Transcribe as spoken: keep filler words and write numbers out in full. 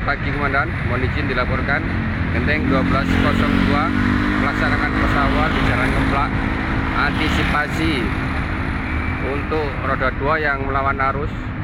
pagi Komandan, mohon izin dilaporkan Genteng dua belas nol dua melaksanakan pesawat di jalan Ngeplak. Antisipasi untuk roda dua yang melawan arus